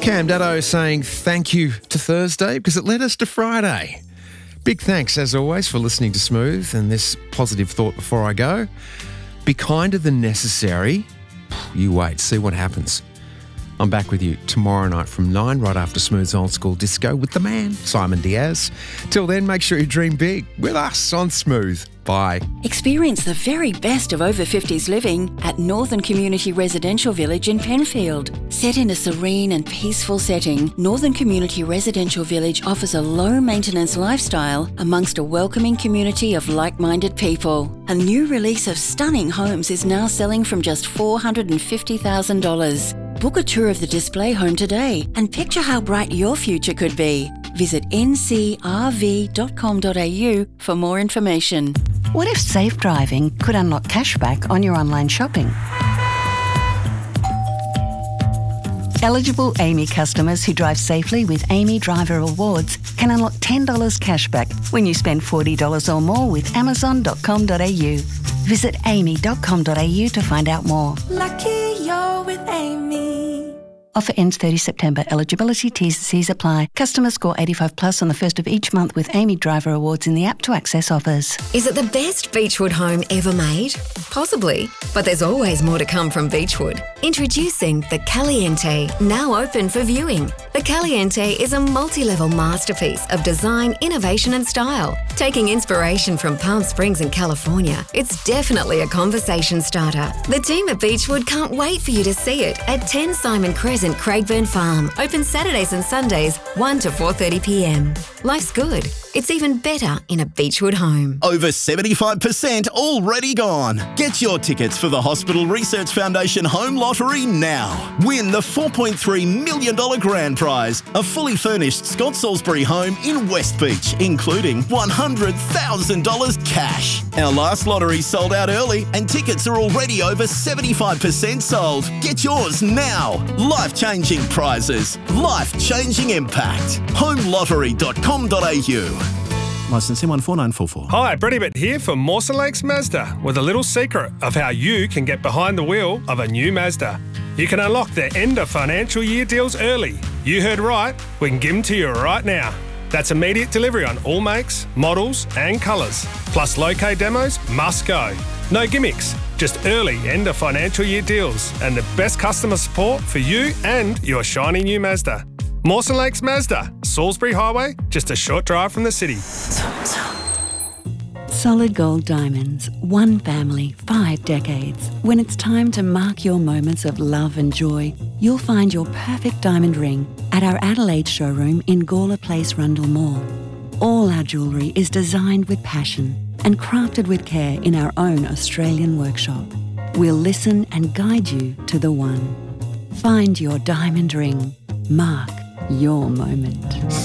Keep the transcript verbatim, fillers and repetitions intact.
Cam Dutto saying thank you to Thursday because it led us to Friday. Big thanks, as always, for listening to Smooth, and this positive thought before I go. Be kinder than necessary. You wait, see what happens. I'm back with you tomorrow night from nine, right after Smooth's Old School Disco with the man, Simon Diaz. Till then, make sure you dream big with us on Smooth. Bye. Experience the very best of over fifties living at Northern Community Residential Village in Penfield. Set in a serene and peaceful setting, Northern Community Residential Village offers a low-maintenance lifestyle amongst a welcoming community of like-minded people. A new release of stunning homes is now selling from just four hundred fifty thousand dollars. Book a tour of the display home today and picture how bright your future could be. Visit n c r v dot com dot a u for more information. What if safe driving could unlock cashback on your online shopping? Eligible Amy customers who drive safely with Amy Driver Awards can unlock ten dollars cashback when you spend forty dollars or more with amazon dot com dot a u. Visit amy dot com dot a u to find out more. Lucky you're with Amy. Offer ends thirtieth September. Eligibility, T's and C's apply. Customers score eighty-five plus on the first of each month with Amy Driver Awards in the app to access offers. Is it the best Beechwood home ever made? Possibly, but there's always more to come from Beechwood. Introducing the Caliente, now open for viewing. The Caliente is a multi-level masterpiece of design, innovation and style. Taking inspiration from Palm Springs in California, it's definitely a conversation starter. The team at Beechwood can't wait for you to see it at ten Simon Crescent, Craigburn Farm. Open Saturdays and Sundays, one to four thirty p m. Life's good. It's even better in a Beechwood home. Over seventy-five percent already gone. Get your tickets for the Hospital Research Foundation Home Lottery now. Win the four point three million dollars grand prize, a fully furnished Scott Salisbury home in West Beach, including one hundred thousand dollars cash. Our last lottery sold out early and tickets are already over seventy-five percent sold. Get yours now. Life-changing prizes. Life-changing impact. home lottery dot com dot a u. Licence M one four nine four four. Hi, Brady Bit here for Mawson Lakes Mazda with a little secret of how you can get behind the wheel of a new Mazda. You can unlock their end of financial year deals early. You heard right, we can give them to you right now. That's immediate delivery on all makes, models and colours. Plus low-K demos must go. No gimmicks, just early end of financial year deals and the best customer support for you and your shiny new Mazda. Mawson Lakes Mazda, Salisbury Highway, just a short drive from the city. Solid Gold Diamonds. One family, five decades. When it's time to mark your moments of love and joy, you'll find your perfect diamond ring at our Adelaide showroom in Gawler Place, Rundle Mall. All our jewellery is designed with passion and crafted with care in our own Australian workshop. We'll listen and guide you to the one. Find your diamond ring. Mark your moment.